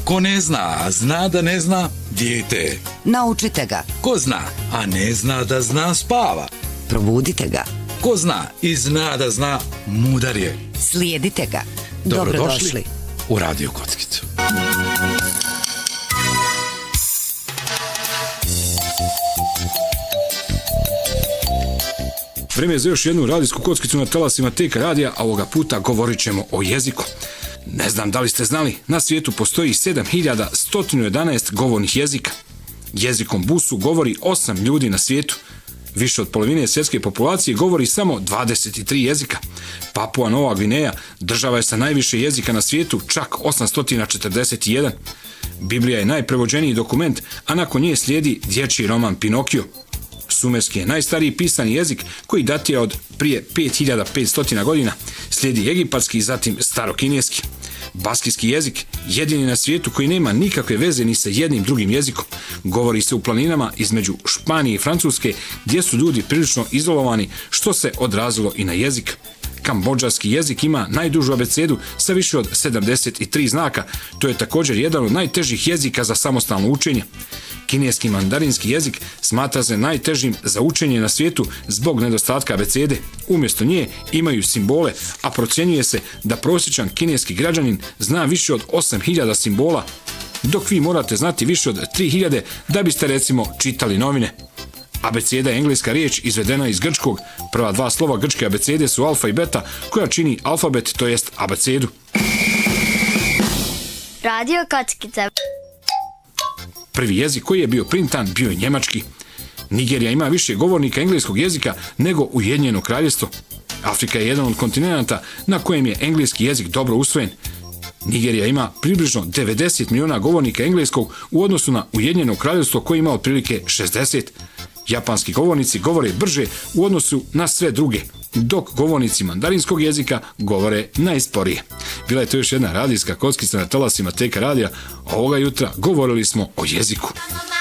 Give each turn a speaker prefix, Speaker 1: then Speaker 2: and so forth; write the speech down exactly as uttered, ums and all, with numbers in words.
Speaker 1: Ko ne zna, a zna da ne zna, dijete.
Speaker 2: Naučite ga.
Speaker 1: Ko zna, a ne zna da zna, spava.
Speaker 2: Probudite ga.
Speaker 1: Ko zna i zna da zna, mudar je.
Speaker 2: Slijedite ga.
Speaker 1: Dobrodošli,
Speaker 2: Dobrodošli
Speaker 1: u Radio Kockicu.
Speaker 3: Vreme je za još jednu radijsku kockicu na talasima T K radija, a ovoga puta govorit ćemo o jeziku. Ne znam da li ste znali, na svijetu postoji sedam hiljada sto jedanaest govornih jezika. Jezikom busu govori osam ljudi na svijetu. Više od polovine svjetske populacije govori samo dvadeset tri jezika. Papua Nova Gvineja država je sa najviše jezika na svijetu, čak osamsto četrdeset jedan. Biblija je najprevođeniji dokument, a nakon nje slijedi dječji roman Pinokio. Sumerski je najstariji pisani jezik koji datira od prije pet hiljada petsto godina. Slijedi egipatski i zatim starokineski. Baskijski jezik jedini na svijetu koji nema nikakve veze ni sa jednim drugim jezikom. Govori se u planinama između Španije i Francuske, gdje su ljudi prilično izolovani, što se odrazilo i na jezik. Kambodžarski jezik ima najdužu abecedu sa više od sedamdeset tri znaka. To je također jedan od najtežih jezika za samostalno učenje. Kineski mandarinski jezik smatra se najtežim za učenje na svijetu zbog nedostatka abecede. Umjesto nje imaju simbole, a procjenjuje se da prosječan kineski građanin zna više od osam hiljada simbola, dok vi morate znati više od tri hiljade da biste recimo čitali novine. Abeceda je engleska riječ izvedena iz grčkog. Prva dva slova grčke abecede su alfa i beta, koja čini alfabet, to jest abecedu.
Speaker 4: Radio Kockica.
Speaker 3: Prvi jezik koji je bio printan bio je njemački. Nigerija ima više govornika engleskog jezika nego Ujedinjeno Kraljevstvo. Afrika je jedan od kontinenata na kojem je engleski jezik dobro usvojen. Nigerija ima približno devedeset miliona govornika engleskog u odnosu na Ujedinjeno Kraljevstvo koji ima otprilike šezdeset. Japanski govornici govore brže u odnosu na sve druge, dok govornici mandarinskog jezika govore najsporije. Bila je to još jedna radijska kockica na talasima T K radija, a ovoga jutra govorili smo o jeziku.